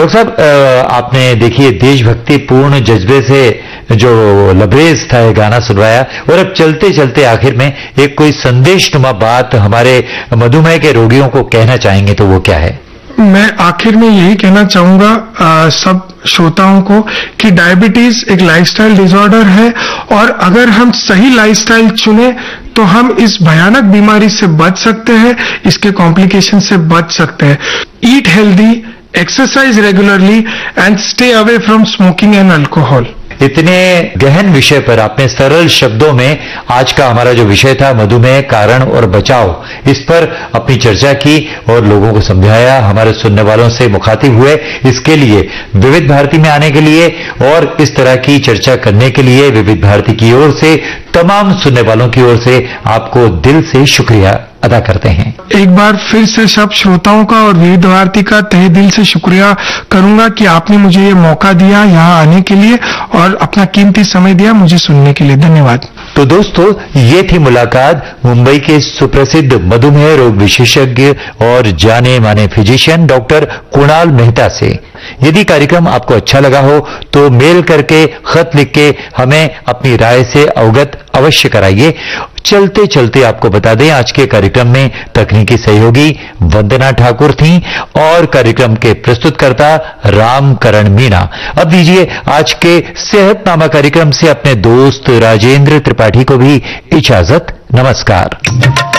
Doctor साहब, आपने देखिए देशभक्ति पूर्ण जज्बे से जो लबरेज था ये गाना सुनवाया, और अब चलते चलते आखिर में एक कोई संदेशनुमा बात हमारे मधुमेह के रोगियों को कहना चाहेंगे तो वो क्या है? मैं आखिर में यही कहना चाहूंगा सब श्रोताओं को कि डायबिटीज एक लाइफस्टाइल डिसऑर्डर है, और अगर हम सही लाइफस्टाइल चुने तो हम इस भयानक बीमारी से बच सकते हैं, इसके कॉम्प्लिकेशन से बच सकते हैं। Eat healthy, exercise regularly and stay away from smoking and alcohol. इतने गहन विषय पर आपने सरल शब्दों में आज का हमारा जो विषय था मधुमेह कारण और बचाव, इस पर अपनी चर्चा की और लोगों को समझाया। हमारे सुनने वालों से मुखातिब हुए। इसके लिए विविध भारती में आने के लिए और इस तरह की चर्चा करने के लिए विविध भारती की ओर से, तमाम सुनने वालों की ओर से आपको दिल से शुक्रिया अदा करते हैं। एक बार फिर से सब श्रोताओं का और विविध भारती का तहे दिल से शुक्रिया करूंगा कि आपने मुझे ये मौका दिया यहाँ आने के लिए और अपना कीमती समय दिया मुझे सुनने के लिए। धन्यवाद। तो दोस्तों, ये थी मुलाकात मुंबई के सुप्रसिद्ध मधुमेह रोग विशेषज्ञ और जाने माने फिजिशियन डॉक्टर कुणाल मेहता से। यदि कार्यक्रम आपको अच्छा लगा हो तो मेल करके, खत लिख के हमें अपनी राय से अवगत अवश्य कराइए। चलते चलते आपको बता दें, आज के कार्यक्रम में तकनीकी सहयोगी वंदना ठाकुर थीं और कार्यक्रम के प्रस्तुतकर्ता रामकरण मीणा। अब दीजिए आज के सेहतनामा कार्यक्रम से अपने दोस्त राजेंद्र त्रिपाठी को भी इजाजत। नमस्कार।